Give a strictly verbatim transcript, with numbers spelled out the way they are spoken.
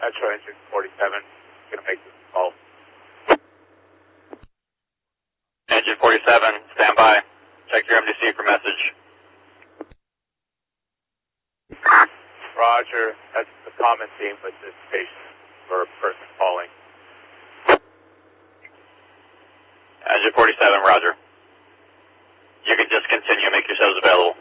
Metro Engine forty-seven, going to make this call. Engine forty-seven, stand by. Check your M D C for message. Roger, that's the common theme with this station for a person calling. Engine forty-seven, roger. You can just continue, make yourselves available.